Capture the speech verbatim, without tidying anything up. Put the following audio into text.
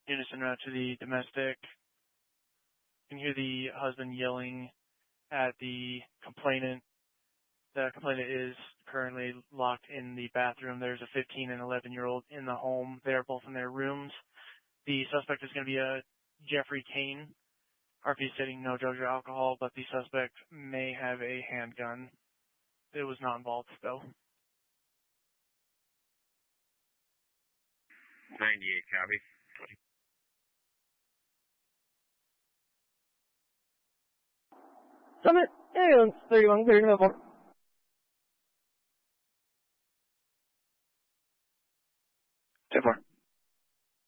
unison route to the domestic. You can hear the husband yelling at the complainant. The complainant is currently locked in the bathroom. There's a fifteen and eleven year old in the home. They're both in their rooms. The suspect is going to be a Jeffrey Kane. R P stating no drugs or alcohol, but the suspect may have a handgun. It was not involved, though. ninety-eight, copy. Summit, ambulance thirty-one, clear to move on.